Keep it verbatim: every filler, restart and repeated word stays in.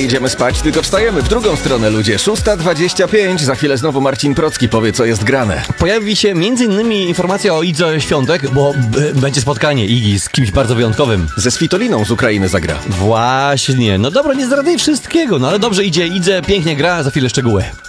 idziemy spać, tylko wstajemy w drugą stronę, ludzie. szósta dwadzieścia pięć, za chwilę znowu Marcin Procki powie, co jest grane. Pojawi się między innymi informacja o Idze Świątek, bo b- będzie spotkanie Igi z kimś bardzo wyjątkowym. Ze Svitoliną z Ukrainy zagra. Właśnie. No dobra, nie zdradzaj wszystkiego, no ale dobrze idzie, Idze pięknie gra, za chwilę szczegóły.